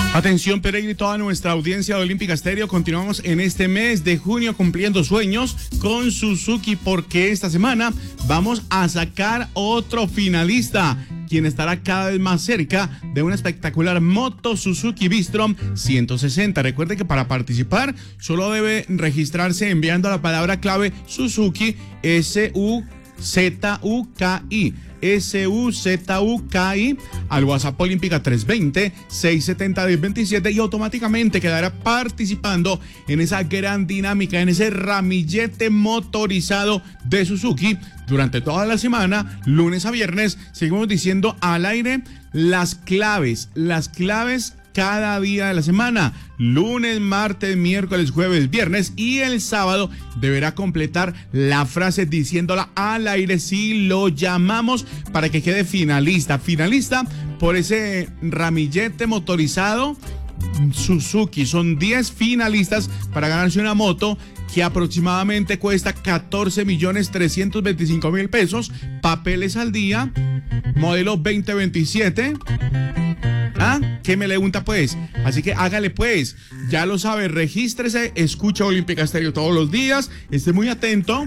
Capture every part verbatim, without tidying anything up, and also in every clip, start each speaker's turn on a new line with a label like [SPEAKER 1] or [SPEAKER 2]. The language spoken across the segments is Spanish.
[SPEAKER 1] Atención Pereira y toda nuestra audiencia de Olímpica Estéreo, continuamos en este mes de junio cumpliendo sueños con Suzuki porque esta semana vamos a sacar otro finalista, quien estará cada vez más cerca de una espectacular moto Suzuki Bistrom ciento sesenta. Recuerde que para participar solo debe registrarse enviando la palabra clave Suzuki, S U Z U K I. S U Z U K I al WhatsApp Olímpica tres dos cero, seis siete cero, uno cero dos siete y automáticamente quedará participando en esa gran dinámica, en ese ramillete motorizado de Suzuki durante toda la semana, lunes a viernes. Seguimos diciendo al aire las claves, las claves cada día de la semana, lunes, martes, miércoles, jueves, viernes, y el sábado deberá completar la frase diciéndola al aire si lo llamamos para que quede finalista, finalista por ese ramillete motorizado Suzuki. Son diez finalistas para ganarse una moto que aproximadamente cuesta catorce millones trescientos veinticinco mil pesos, papeles al día, modelo veinte veintisiete. ¿Ah? ¿Qué me pregunta pues? Así que hágale pues, ya lo sabe, regístrese, escucha Olímpica Estéreo todos los días, esté muy atento.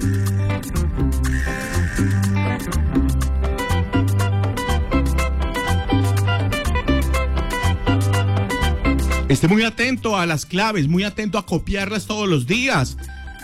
[SPEAKER 1] Esté muy atento a las claves, muy atento a copiarlas todos los días.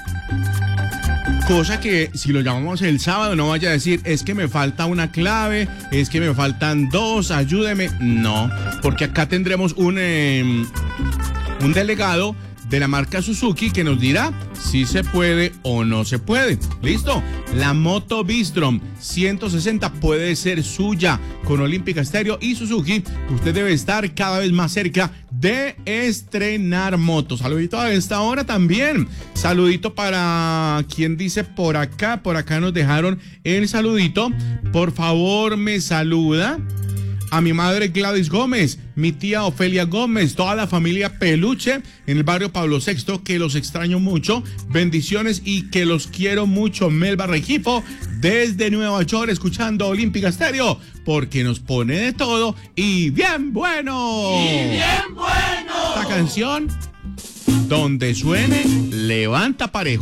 [SPEAKER 1] Cosa que si lo llamamos el sábado no vaya a decir, es que me falta una clave, es que me faltan dos, ayúdeme. No, porque acá tendremos un, eh, un delegado de la marca Suzuki que nos dirá si se puede o no se puede. ¿Listo? La moto Bistrom ciento sesenta puede ser suya. Con Olímpica Estéreo y Suzuki, usted debe estar cada vez más cerca de estrenar motos. Saludito a esta hora también. Saludito para quien dice por acá, por acá nos dejaron el saludito. Por favor, me saluda a mi madre Gladys Gómez, mi tía Ofelia Gómez, toda la familia Peluche en el barrio Pablo sexto, que los extraño mucho, bendiciones y que los quiero mucho. Melba Regifo desde Nueva York escuchando Olímpica Estéreo porque nos pone de todo y bien bueno.
[SPEAKER 2] Y bien bueno.
[SPEAKER 1] Esta canción donde suene levanta parejo.